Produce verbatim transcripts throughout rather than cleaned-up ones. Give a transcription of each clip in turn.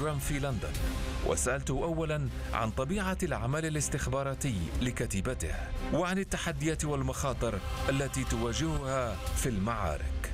إنجرام في لندن، وسألته أولا عن طبيعة العمل الاستخباراتي لكتيبته وعن التحديات والمخاطر التي تواجهها في المعارك.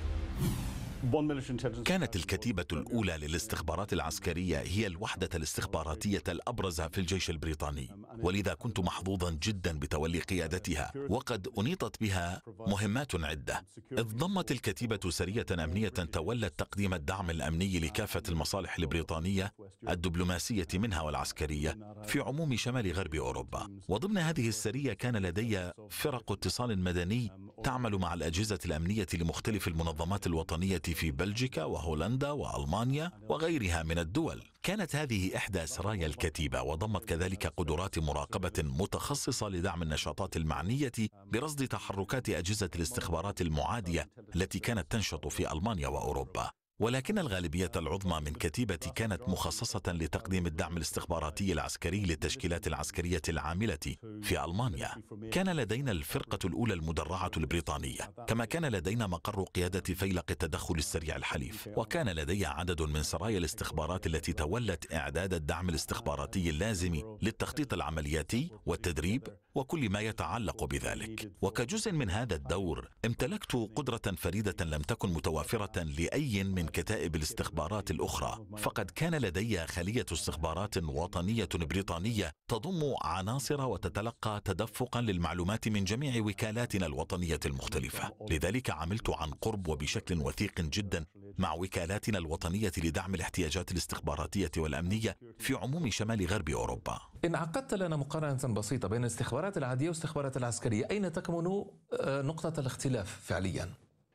كانت الكتيبة الأولى للاستخبارات العسكرية هي الوحدة الاستخباراتية الأبرز في الجيش البريطاني، ولذا كنت محظوظا جدا بتولي قيادتها، وقد أنيطت بها مهمات عدة. إذ ضمت الكتيبة سرية أمنية تولت تقديم الدعم الأمني لكافة المصالح البريطانية الدبلوماسية منها والعسكرية في عموم شمال غرب أوروبا. وضمن هذه السرية كان لدي فرق اتصال مدني تعمل مع الأجهزة الأمنية لمختلف المنظمات الوطنية في بلجيكا وهولندا وألمانيا وغيرها من الدول. كانت هذه إحدى سرايا الكتيبة، وضمت كذلك قدرات مراقبة متخصصة لدعم النشاطات المعنية برصد تحركات أجهزة الاستخبارات المعادية التي كانت تنشط في ألمانيا وأوروبا. ولكن الغالبية العظمى من كتيبتي كانت مخصصة لتقديم الدعم الاستخباراتي العسكري للتشكيلات العسكرية العاملة في ألمانيا. كان لدينا الفرقة الأولى المدرعة البريطانية، كما كان لدينا مقر قيادة فيلق التدخل السريع الحليف، وكان لدي عدد من سرايا الاستخبارات التي تولت إعداد الدعم الاستخباراتي اللازم للتخطيط العملياتي والتدريب وكل ما يتعلق بذلك. وكجزء من هذا الدور امتلكت قدرة فريدة لم تكن متوافرة لأي من كتائب الاستخبارات الأخرى، فقد كان لدي خلية استخبارات وطنية بريطانية تضم عناصر وتتلقى تدفقا للمعلومات من جميع وكالاتنا الوطنية المختلفة. لذلك عملت عن قرب وبشكل وثيق جدا مع وكالاتنا الوطنية لدعم الاحتياجات الاستخباراتية والأمنية في عموم شمال غرب أوروبا. إن عقدت لنا مقارنة بسيطة بين الاستخبارات العادية والاستخبارات العسكرية، أين تكمن نقطة الاختلاف فعليا؟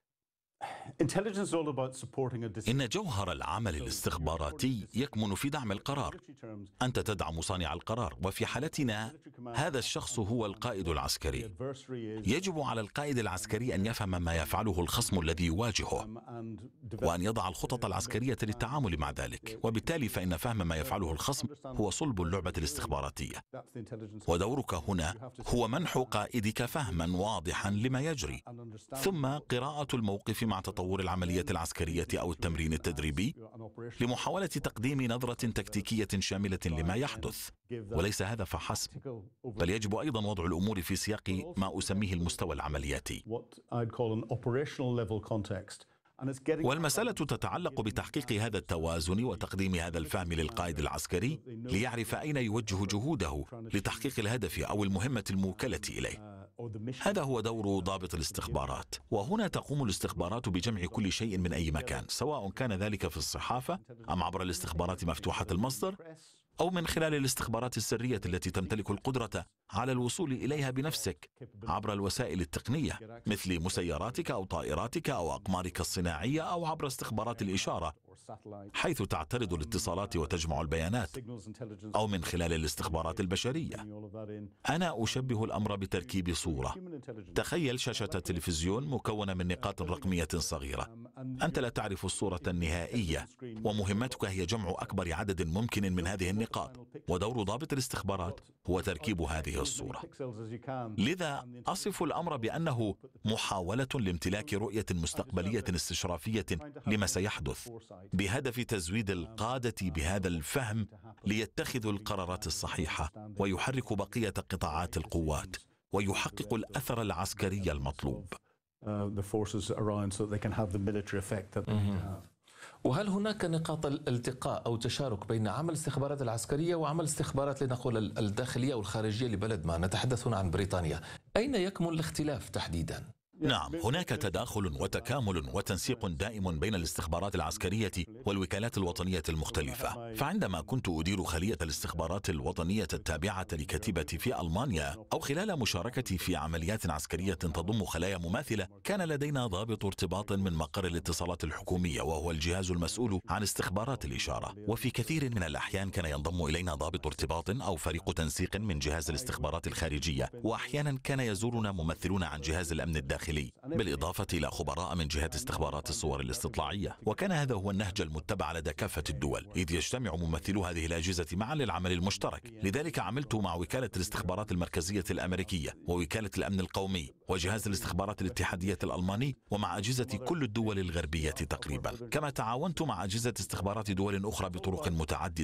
إن جوهر العمل الاستخباراتي يكمن في دعم القرار. أنت تدعم صانع القرار، وفي حالتنا هذا الشخص هو القائد العسكري. يجب على القائد العسكري أن يفهم ما يفعله الخصم الذي يواجهه، وأن يضع الخطط العسكرية للتعامل مع ذلك. وبالتالي فإن فهم ما يفعله الخصم هو صلب اللعبة الاستخباراتية، ودورك هنا هو منح قائدك فهما واضحا لما يجري، ثم قراءة الموقف مع تطور العملية العسكرية أو التمرين التدريبي لمحاولة تقديم نظرة تكتيكية شاملة لما يحدث. وليس هذا فحسب، بل يجب أيضا وضع الأمور في سياق ما أسميه المستوى العملياتي. والمسألة تتعلق بتحقيق هذا التوازن وتقديم هذا الفهم للقائد العسكري ليعرف أين يوجه جهوده لتحقيق الهدف أو المهمة الموكلة إليه. هذا هو دور ضابط الاستخبارات. وهنا تقوم الاستخبارات بجمع كل شيء من أي مكان، سواء كان ذلك في الصحافة أم عبر الاستخبارات مفتوحة المصدر أو من خلال الاستخبارات السرية التي تمتلك القدرة على الوصول إليها بنفسك عبر الوسائل التقنية مثل مسيراتك أو طائراتك أو أقمارك الصناعية، أو عبر استخبارات الإشارة حيث تعترض الاتصالات وتجمع البيانات، أو من خلال الاستخبارات البشرية. أنا أشبه الأمر بتركيب صورة. تخيل شاشة تلفزيون مكونة من نقاط رقمية صغيرة. أنت لا تعرف الصورة النهائية، ومهمتك هي جمع أكبر عدد ممكن من هذه النقاط، ودور ضابط الاستخبارات هو تركيب هذه الصورة. لذا أصف الأمر بأنه محاولة لامتلاك رؤية مستقبلية استشرافية لما سيحدث، بهدف تزويد القادة بهذا الفهم ليتخذوا القرارات الصحيحة ويحرك بقية قطاعات القوات ويحقق الأثر العسكري المطلوب. وهل هناك نقاط الالتقاء أو تشارك بين عمل الاستخبارات العسكرية وعمل الاستخبارات لنقول الداخلية أو الخارجية لبلد ما؟ نتحدث هنا عن بريطانيا، أين يكمن الاختلاف تحديدا؟ نعم، هناك تداخل وتكامل وتنسيق دائم بين الاستخبارات العسكرية والوكالات الوطنية المختلفة. فعندما كنت أدير خلية الاستخبارات الوطنية التابعة لكتيبتي في ألمانيا، أو خلال مشاركتي في عمليات عسكرية تضم خلايا مماثلة، كان لدينا ضابط ارتباط من مقر الاتصالات الحكومية، وهو الجهاز المسؤول عن استخبارات الإشارة. وفي كثير من الأحيان كان ينضم إلينا ضابط ارتباط أو فريق تنسيق من جهاز الاستخبارات الخارجية، وأحيانا كان يزورنا ممثلون عن جهاز الأمن الداخلي، بالإضافة إلى خبراء من جهة استخبارات الصور الاستطلاعية. وكان هذا هو النهج المتبع لدى كافة الدول، إذ يجتمع ممثلو هذه الأجهزة معا للعمل المشترك. لذلك عملت مع وكالة الاستخبارات المركزية الأمريكية ووكالة الأمن القومي وجهاز الاستخبارات الاتحادية الألماني، ومع أجهزة كل الدول الغربية تقريبا. كما تعاونت مع أجهزة استخبارات دول أخرى بطرق متعددة